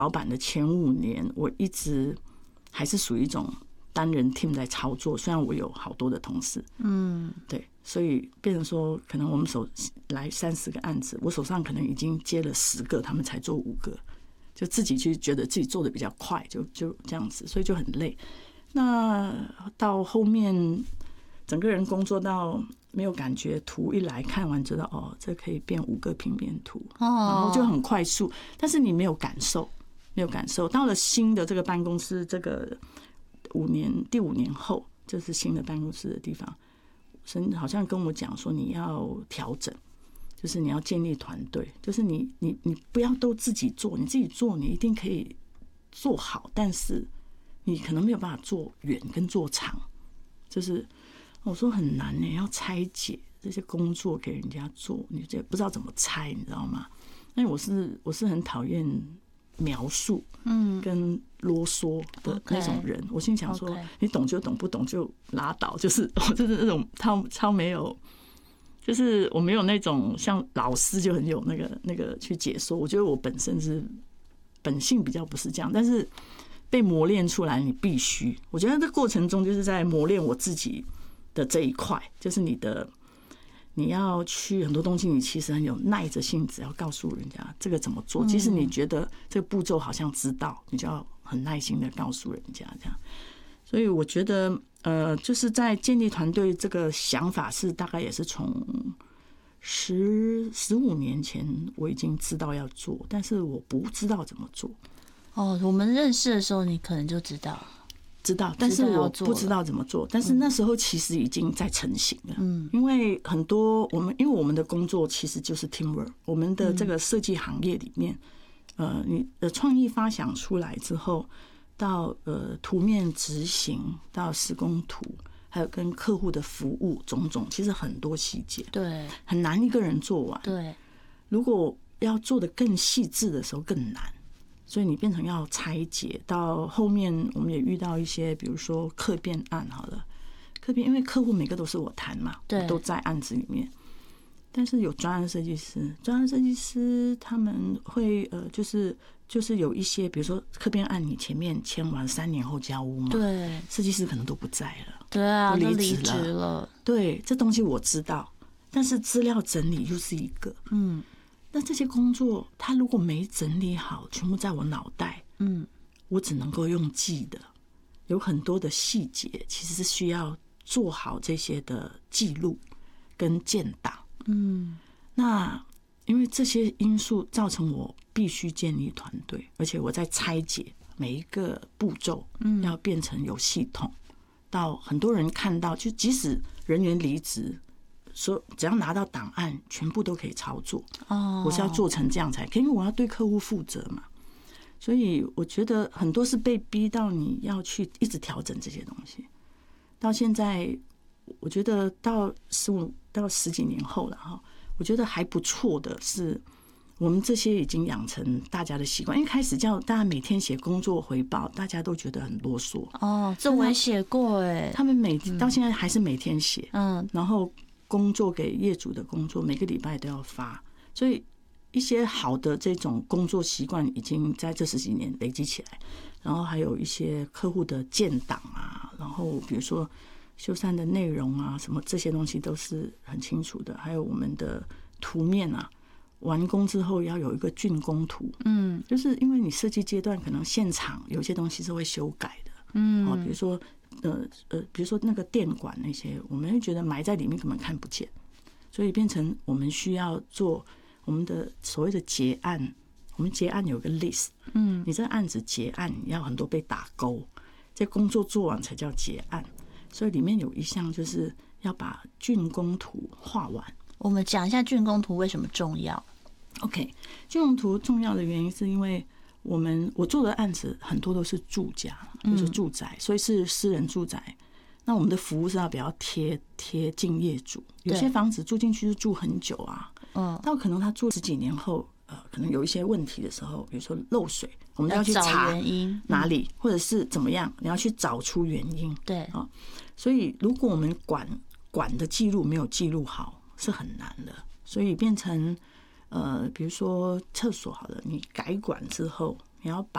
老板的前5年，我一直还是属于一种单人 team 在操作，虽然我有好多的同事，对，所以变成说，可能我们来30个案子，我手上可能已经接了10个，他们才做5个，就自己去觉得自己做的比较快，就这样子，所以就很累。那到后面整个人工作到没有感觉，图一来看完知道哦，这可以变5个平面图，然后就很快速，但是你没有感受。到了新的这个办公室，这个第5年后，就是新的办公室的地方，好像跟我讲说你要调整，就是你要建立团队，就是你不要都自己做，你自己做你一定可以做好，但是你可能没有办法做远跟做长，就是我说很难呢，要拆解这些工作给人家做，你就不知道怎么拆，你知道吗？因为我是很讨厌描述跟啰嗦的那种人，我心想说你懂就懂，不懂就拉倒，就是我就是那种超没有，就是我没有那种像老师就很有那个去解说，我觉得我本身是本性比较不是这样，但是被磨练出来你必须，我觉得这过程中就是在磨练我自己的这一块，就是你要去很多东西，你其实很有耐着性子要告诉人家这个怎么做。即使你觉得这个步骤好像知道，你就要很耐心的告诉人家这样。所以我觉得，就是在建立团队这个想法是大概也是从15年前我已经知道要做，但是我不知道怎么做。 哦，我们认识的时候，你可能就知道， 但是我不知道怎么做。但是那时候其实已经在成型了。因为很多因为我们的工作其实就是 teamwork， 我们的这个设计行业里面，你的创意发想出来之后，到图面执行，到施工图，还有跟客户的服务种种，其实很多细节，对，很难一个人做完。对，如果要做得更细致的时候更难。所以你变成要拆解，到后面我们也遇到一些，比如说客变案好了，因为客户每个都是我谈嘛，对，都在案子里面。但是有专案设计师他们会就是有一些，比如说客变案，你前面签完3年后交屋嘛，对，设计师可能都不在了，对啊，都离职了，对，这东西我知道，但是资料整理又是一个，那这些工作，他如果没整理好，全部在我脑袋，我只能够用记的，有很多的细节其实是需要做好这些的记录跟建档，那因为这些因素造成我必须建立团队，而且我在拆解每一个步骤，要变成有系统，到很多人看到，就即使人员离职。说只要拿到档案，全部都可以操作。我是要做成这样才可以，因为我要对客户负责嘛。所以我觉得很多是被逼到你要去一直调整这些东西。到现在，我觉得到10几年后了哈，我觉得还不错的是，我们这些已经养成大家的习惯。因为开始叫大家每天写工作回报，大家都觉得很啰嗦。 这我也写过哎， 他们到现在还是每天写，然后。工作给业主的工作每个礼拜都要发，所以一些好的这种工作习惯已经在这10几年累积起来，然后还有一些客户的建档啊，然后比如说修缮的内容啊，什么这些东西都是很清楚的，还有我们的图面啊，完工之后要有一个竣工图，就是因为你设计阶段可能现场有些东西是会修改的，比如说。比如说那个电管那些，我们会觉得埋在里面根本看不见，所以变成我们需要做我们的所谓的结案。我们结案有个 list，你这个案子结案你要很多被打勾，这工作做完才叫结案。所以里面有一项就是要把竣工图画完。 我们讲一下竣工图为什么重要。 OK， 竣工图重要的原因是因为。我做的案子很多都是住家，就是住宅，所以是私人住宅。那我们的服务是要比较贴近业主，有些房子住进去就住很久啊，到可能他住10几年后，可能有一些问题的时候，比如说漏水，我们要去查原因哪里，或者是怎么样，你要去找出原因。对啊，所以如果我们管的记录没有记录好，是很难的，所以变成。比如说厕所好了，你改管之后，你要把